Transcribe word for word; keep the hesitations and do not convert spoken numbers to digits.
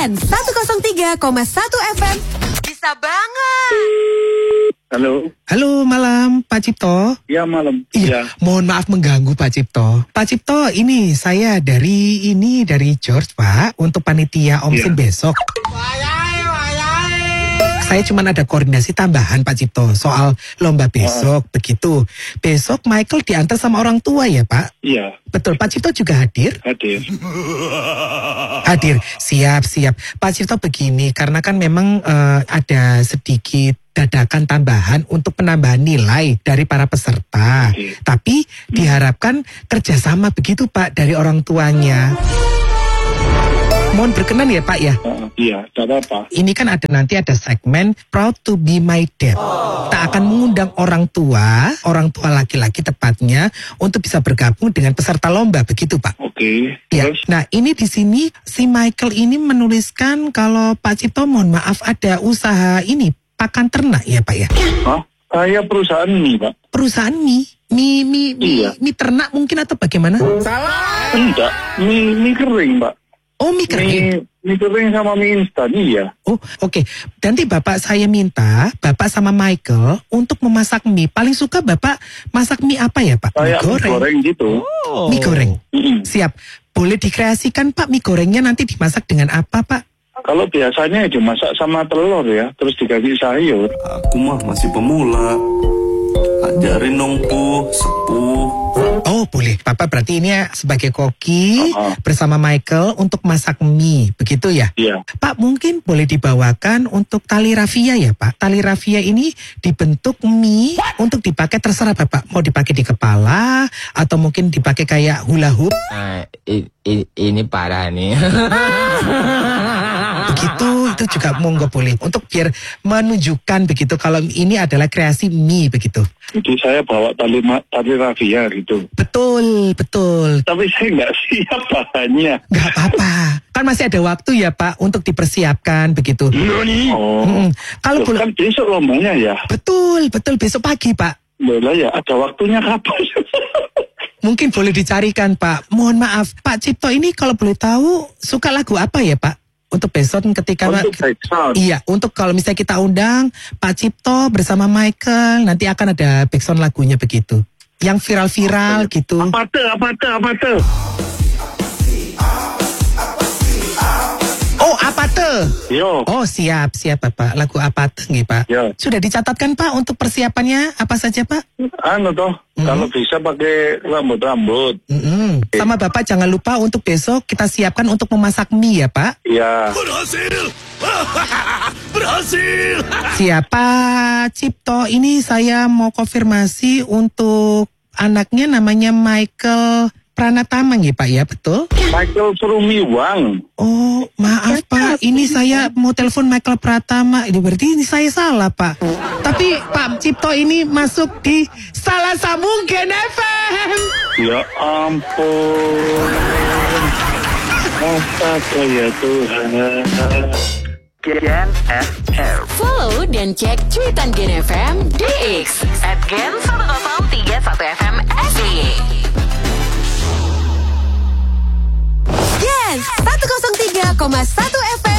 Gen seratus tiga koma satu F M. Bisa banget. Halo. Halo, malam Pak Cipto. Ya, malam. Iya, ya. Mohon maaf mengganggu Pak Cipto. Pak Cipto, ini saya dari ini dari George, Pak, untuk panitia Omsin ya. Besok. Saya cuma ada koordinasi tambahan Pak Cipto soal lomba besok, oh. begitu. Besok Michael diantar sama orang tua ya Pak? Iya. Betul, Pak Cipto juga hadir? Hadir. Hadir, siap, siap. Pak Cipto begini, karena kan memang uh, ada sedikit dadakan tambahan untuk penambahan nilai dari para peserta. Oke. Tapi hmm. diharapkan kerjasama begitu Pak dari orang tuanya. Mohon berkenan ya Pak ya? Uh, iya, tidak apa-apa. Ini kan ada nanti ada segmen Proud to be my dad. Oh. Kita akan mengundang orang tua, orang tua laki-laki tepatnya, untuk bisa bergabung dengan peserta lomba, begitu Pak? Oke. Ya. Terus? Nah ini di sini si Michael ini menuliskan kalau Pak Cipto mohon maaf ada usaha ini pakan ternak ya Pak ya? Hah? Saya perusahaan mie Pak. Perusahaan mie? Mie, mie, mie, iya. mie ternak mungkin atau bagaimana? Salah. Enggak, mie, mie kering Pak. Oh, mie kering? Mie, mie kering sama mie instan, iya. Oh, oke. Okay. Nanti Bapak saya minta, Bapak sama Michael untuk memasak mie. Paling suka Bapak masak mie apa ya, Pak? Kayak mie goreng. Mie goreng gitu. Oh. Mie goreng? Mm-hmm. Siap. Boleh dikreasikan, Pak, mie gorengnya nanti dimasak dengan apa, Pak? Kalau biasanya dimasak sama telur ya, terus dikasih sayur. Aku mah masih pemula. Ajarin dong, Pu, sepuh. Oh boleh, Papa berarti ini sebagai koki uh-huh. bersama Michael untuk masak mie, begitu ya? Iya. Pak mungkin boleh dibawakan untuk tali rafia ya Pak? Tali rafia ini dibentuk mie What? Untuk dipakai terserah Bapak. Mau dipakai di kepala atau mungkin dipakai kayak hula hoop? Uh, i, i, ini parah nih. Begitu, itu juga monggo boleh. Untuk biar menunjukkan begitu kalau ini adalah kreasi mie begitu. Jadi saya bawa tali, tali rafia gitu. Betul, betul. Tapi saya nggak siap bahannya. Nggak apa-apa. Kan masih ada waktu ya Pak untuk dipersiapkan begitu. Oh. Mm-mm. Kalau Loh, kan besok lombanya ya? Betul, betul. Besok pagi Pak. Boleh ya, ada waktunya kapan? Mungkin boleh dicarikan Pak. Mohon maaf, Pak Cipto ini kalau boleh tahu suka lagu apa ya Pak? Untuk besok ketika untuk backsound. Iya, untuk kalau misalnya kita undang Pak Cipto bersama Michael, nanti akan ada backsound lagunya begitu. Yang viral-viral okay. gitu. Apa tuh, apa tuh, apa tuh? Oh, apa tuh? Yo. Oh, siap, siap Bapak. Lagu apa tuh nggih, Pak? Yo. Sudah dicatatkan Pak untuk persiapannya apa saja, Pak? Anu toh, mm-hmm. kalau bisa pakai rambut-rambut. Mm-hmm. Sama Bapak jangan lupa untuk besok kita siapkan untuk memasak mie ya, Pak? Iya. Berhasil. Berhasil. Siapa Cipto? Ini saya mau konfirmasi untuk anaknya namanya Michael Pranatama ya Pak ya, betul? Michael Surumiwang. Oh, maaf Pak, ini saya mau telepon Michael Pratama. Ini berarti ini saya salah Pak. Tapi Pak Cipto ini masuk di Salah Sambung Gen F M. Ya ampun. Astaga ya Tuhan. Gen F M. Follow dan cek cuitan Gen F M di X at Gen seratus tiga satu F M S Y. Gen seratus tiga koma satu F M